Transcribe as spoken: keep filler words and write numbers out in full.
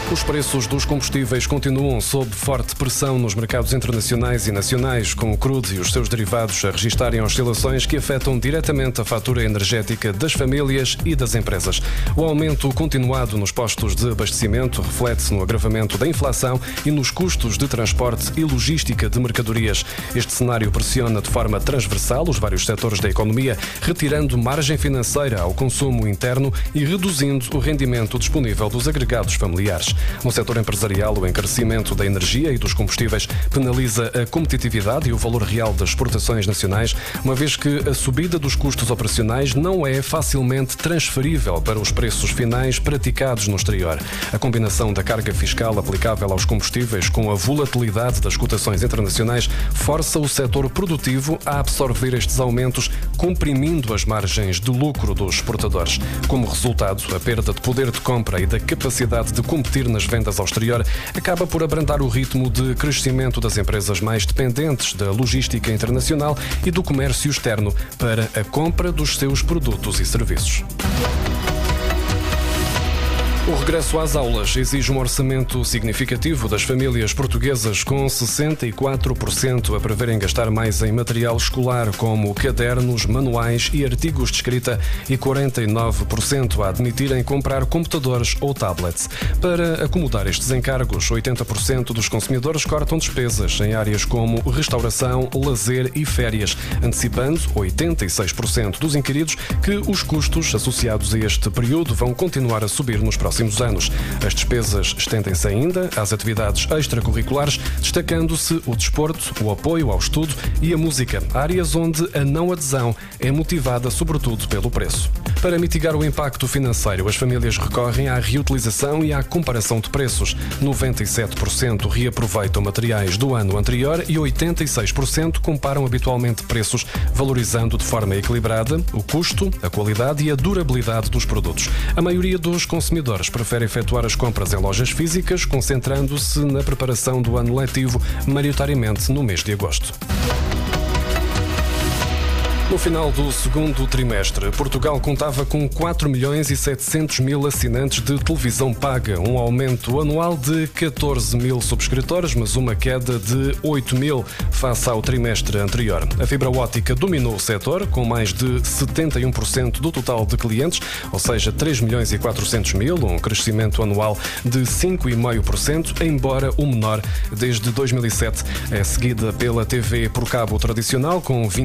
Os preços dos combustíveis continuam sob forte pressão nos mercados internacionais e nacionais, com o crudo e os seus derivados a registarem oscilações que afetam diretamente a fatura energética das famílias e das empresas. O aumento continuado nos postos de abastecimento reflete-se no agravamento da inflação e nos custos de transporte e logística de mercadorias. Este cenário pressiona de forma transversal os vários setores da economia, retirando margem financeira ao consumo interno e reduzindo o rendimento disponível dos agregados familiares. No setor empresarial, o encarecimento da energia e dos combustíveis penaliza a competitividade e o valor real das exportações nacionais, uma vez que a subida dos custos operacionais não é facilmente transferível para os preços finais praticados no exterior. A combinação da carga fiscal aplicável aos combustíveis com a volatilidade das cotações internacionais força o setor produtivo a absorver estes aumentos, comprimindo as margens de lucro dos exportadores. Como resultado, a perda de poder de compra e da capacidade de competir nas vendas ao exterior acaba por abrandar o ritmo de crescimento das empresas mais dependentes da logística internacional e do comércio externo para a compra dos seus produtos e serviços. O regresso às aulas exige um orçamento significativo das famílias portuguesas, com sessenta e quatro por cento a preverem gastar mais em material escolar, como cadernos, manuais e artigos de escrita, e quarenta e nove por cento a admitirem comprar computadores ou tablets. Para acomodar estes encargos, oitenta por cento dos consumidores cortam despesas em áreas como restauração, lazer e férias, antecipando oitenta e seis por cento dos inquiridos que os custos associados a este período vão continuar a subir nos próximos anos. As despesas estendem-se ainda às atividades extracurriculares, destacando-se o desporto, o apoio ao estudo e a música, áreas onde a não adesão é motivada sobretudo pelo preço. Para mitigar o impacto financeiro, as famílias recorrem à reutilização e à comparação de preços. noventa e sete por cento reaproveitam materiais do ano anterior e oitenta e seis por cento comparam habitualmente preços, valorizando de forma equilibrada o custo, a qualidade e a durabilidade dos produtos. A maioria dos consumidores prefere efetuar as compras em lojas físicas, concentrando-se na preparação do ano letivo, maioritariamente no mês de agosto. No final do segundo trimestre, Portugal contava com quatro milhões e setecentos mil assinantes de televisão paga, um aumento anual de catorze mil subscritores, mas uma queda de oito mil face ao trimestre anterior. A fibra óptica dominou o setor, com mais de setenta e um por cento do total de clientes, ou seja, três milhões e quatrocentos mil, um crescimento anual de cinco vírgula cinco por cento, embora o menor desde dois mil e sete. É seguida pela T V por cabo tradicional, com vinte